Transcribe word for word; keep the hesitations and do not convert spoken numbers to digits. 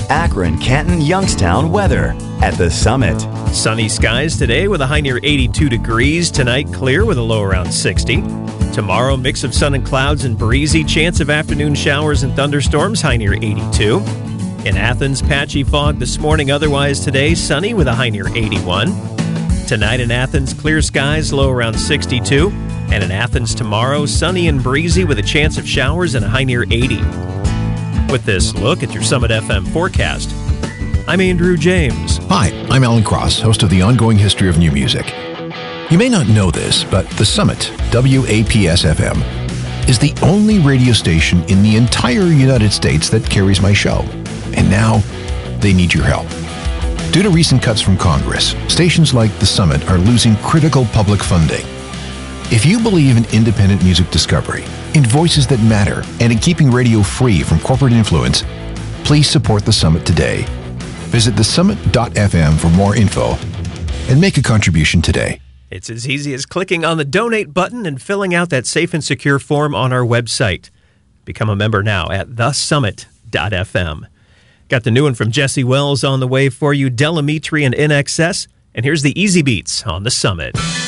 Akron, Canton, Youngstown weather at The Summit. Sunny skies today with a high near eighty-two degrees. Tonight, clear with a low around sixty. Tomorrow, mix of sun and clouds and breezy. Chance of afternoon showers and thunderstorms, high near eighty-two. In Athens, patchy fog this morning. Otherwise today, sunny with a high near eighty-one. Tonight in Athens, clear skies, low around sixty-two. And in Athens tomorrow, sunny and breezy with a chance of showers and a high near eighty. With this look at your Summit F M forecast, I'm Andrew James. Hi, I'm Alan Cross, host of the Ongoing History of New Music. You may not know this, but The Summit, W A P S F M, is the only radio station in the entire United States that carries my show. And now, they need your help. Due to recent cuts from Congress, stations like The Summit are losing critical public funding. If you believe in independent music discovery, in voices that matter, and in keeping radio free from corporate influence, please support The Summit today. Visit the summit dot f m for more info and make a contribution today. It's as easy as clicking on the donate button and filling out that safe and secure form on our website. Become a member now at the summit dot f m. Got the new one from Jesse Wells on the way for you, Delamitri and I N X S. And here's the Easy Beats on The Summit.